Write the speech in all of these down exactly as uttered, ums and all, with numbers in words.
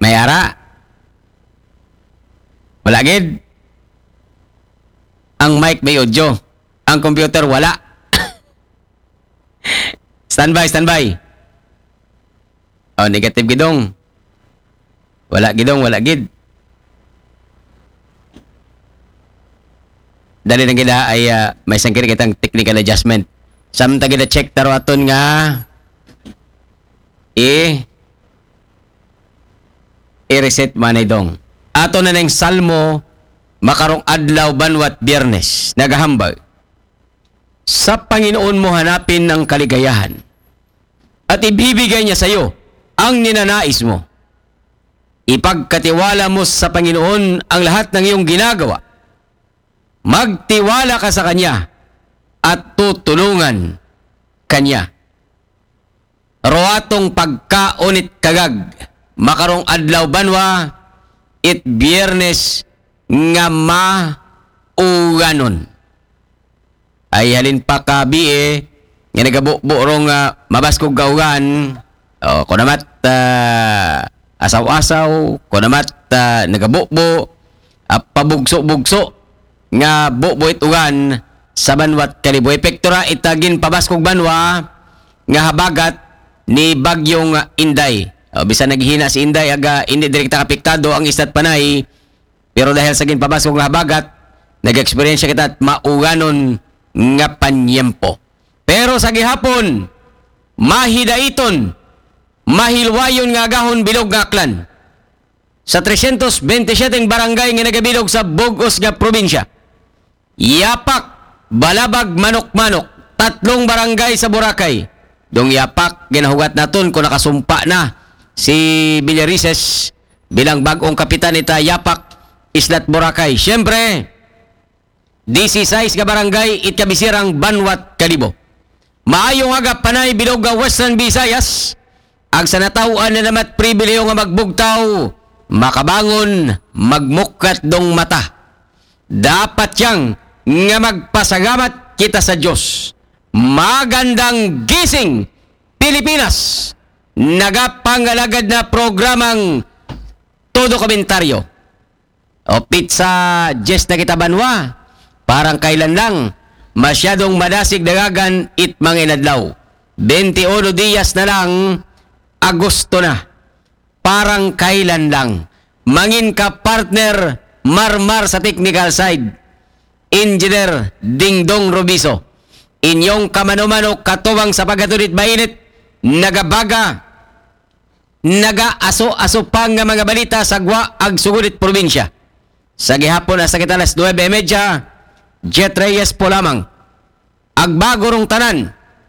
May ara. Wala gid. Ang mic may audio. Ang computer wala. Standby, standby. Oh, negative gidong. Wala gidong, wala gid. Dali na gida ay uh, may sangkiri kitang technical adjustment. Samtang gida check taro aton nga i i-reset manay dong. Ato na ng salmo makarong adlaw banwat biyernes nagahambag. Sa Panginoon mo hanapin ang kaligayahan at ibibigay niya sa iyo ang ninanais mo. Ipagkatiwala mo sa Panginoon ang lahat ng iyong ginagawa. Magtiwala ka sa Kanya at tutulungan Kanya. Roatong pagkaunit kagag, makarong adlaw banwa, it biyernes nga mauganon. Ay halin pa kabi eh, nga nagabuburong uh, mabaskog gaugan, o kunamat uh, asaw-asaw, kunamat uh, nagabubo, uh, pabugso-bugso, nga bubuit ugan sa banwat kalibo. Epektora itagin pabaskog banwa nga habagat ni bagyong Inday. O, bisa naghihina si Inday aga hindi direkta apektado ang istat panay, pero dahil sa ginpabaskog nga habagat nag-experience kita at mauganon nga panyempo. Pero sa gihapon mahidaiton mahilwayon nga agahon bilog nga aklan sa three twenty-seven barangay nga nagabilog sa Bugos nga probinsya. Yapak, Balabag, Manok-Manok, tatlong barangay sa Boracay. Dong Yapak, ginahugat naton kung nakasumpa na si Villarices bilang bagong kapitan ita Yapak, Islat Boracay. Siyempre, sixteen ka barangay itkabisirang Banwat Kalibo. Maayong agap panay bilog nga Western Visayas. Ang sanatauan na namat pribileyo nga magbugtaw, makabangon, magmukat dong mata. Dapat yang nga magpasagamat kita sa Diyos. Magandang gising, Pilipinas! Nagapangalagad na programang Todo Komentaryo. O pizza Jess na kita banwa. Parang kailan lang, masyadong madasig dagagan it mga inadlaw. twenty-one diyas na lang, Agosto na. Parang kailan lang. Mangin ka partner Marmar sa technical side. Engineer Dingdong Robiso. Inyong kamano-mano katuwang sa pagkatulit mainit, nagabaga, naga-aso-aso pang nga mga balita sa Gwa ag Sugulit probinsya. Sa gihapon na sa kitalas nine thirty, Jet Reyes po lamang. Agbagorong tanan.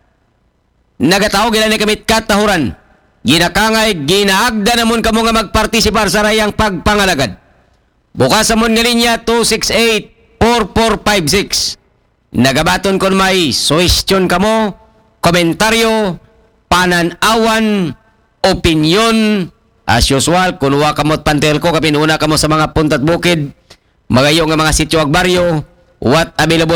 Nagatao gila ni kamit katahuran. Ginakangay, ginaagda namon kamo nga magpartisipar sa rayang pagpangalagad. Bukas sa mon nga linya two six eight, four four five six. Nagabaton kon may suwestyon kamo, komentaryo, pananawan, opinyon. As usual, kunuha kamot pantel ko, kapinuna kamo sa mga puntat bukid, magayo nga mga sityo ag baryo, what available